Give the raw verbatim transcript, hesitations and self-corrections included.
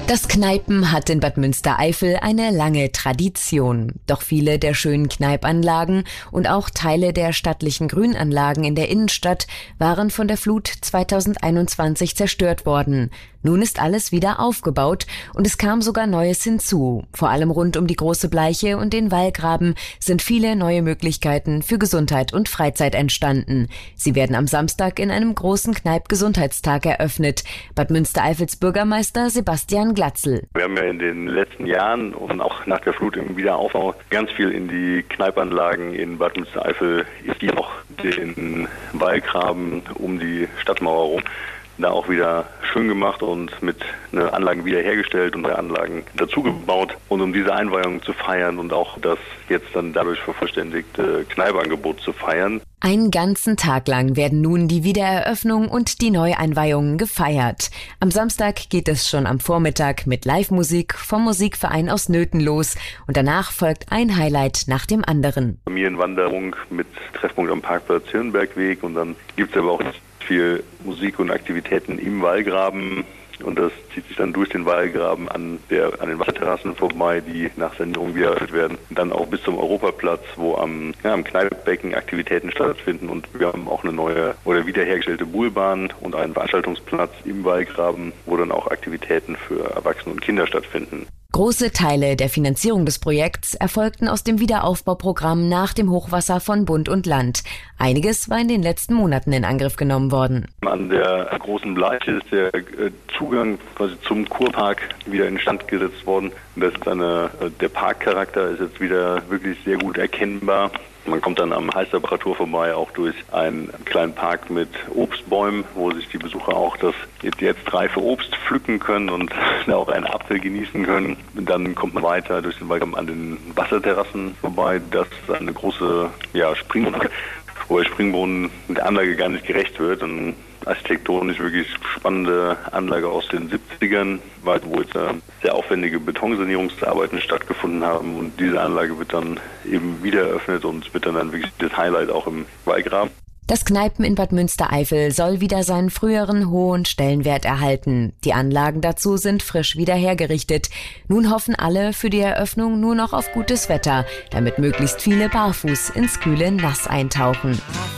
Das Kneipen hat in Bad Münstereifel eine lange Tradition. Doch viele der schönen Kneipanlagen und auch Teile der stattlichen Grünanlagen in der Innenstadt waren von der Flut zweitausendeinundzwanzig zerstört worden. Nun ist alles wieder aufgebaut und es kam sogar Neues hinzu. Vor allem rund um die Große Bleiche und den Wallgraben sind viele neue Möglichkeiten für Gesundheit und Freizeit entstanden. Sie werden am Samstag in einem großen Kneipp-Gesundheitstag eröffnet. Bad Münstereifels Bürgermeister Sebastian Glatzel. Wir haben ja in den letzten Jahren und auch nach der Flut im Wiederaufbau ganz viel in die Kneipanlagen in Bad Münstereifel, wie auch den Wallgraben um die Stadtmauer rum, da auch wieder schön gemacht und mit ne, Anlagen wiederhergestellt und neue Anlagen dazugebaut. Und um diese Einweihung zu feiern und auch das jetzt dann dadurch vervollständigte Kneipangebot zu feiern. Einen ganzen Tag lang werden nun die Wiedereröffnung und die Neueinweihungen gefeiert. Am Samstag geht es schon am Vormittag mit Live-Musik vom Musikverein aus Nöthen los und danach folgt ein Highlight nach dem anderen. Familienwanderung mit Treffpunkt am Parkplatz Hirnbergweg und dann gibt es aber auch viel Musik und Aktivitäten im Wallgraben und das zieht sich dann durch den Wallgraben an, der, an den Wasserterrassen vorbei, die nach Sanierung wieder eröffnet werden. Dann auch bis zum Europaplatz, wo am, ja, am Kneippbecken Aktivitäten stattfinden und wir haben auch eine neue oder wiederhergestellte Buhlbahn und einen Veranstaltungsplatz im Wallgraben, wo dann auch Aktivitäten für Erwachsene und Kinder stattfinden. Große Teile der Finanzierung des Projekts erfolgten aus dem Wiederaufbauprogramm nach dem Hochwasser von Bund und Land. Einiges war in den letzten Monaten in Angriff genommen worden. An der Großen Bleiche ist der Zugang quasi zum Kurpark wieder instand gesetzt worden. Das ist eine, der Parkcharakter ist jetzt wieder wirklich sehr gut erkennbar. Man kommt dann am Heißtemperatur vorbei, auch durch einen kleinen Park mit Obstbäumen, wo sich die Besucher auch das jetzt reife Obst pflücken können und auch einen Apfel genießen können. Und dann kommt man weiter durch den Wald an den Wasserterrassen vorbei. Das ist eine große ja, Springbrunnen, wo der Springbrunnen der Anlage gar nicht gerecht wird. Und architektonisch wirklich spannende Anlage aus den siebzigern, wo jetzt sehr aufwendige Betonsanierungsarbeiten stattgefunden haben und diese Anlage wird dann eben wieder eröffnet und wird dann, dann wirklich das Highlight auch im Wallgraben. Das Kneipen in Bad Münstereifel soll wieder seinen früheren hohen Stellenwert erhalten. Die Anlagen dazu sind frisch wieder hergerichtet. Nun hoffen alle für die Eröffnung nur noch auf gutes Wetter, damit möglichst viele barfuß ins kühle Nass eintauchen.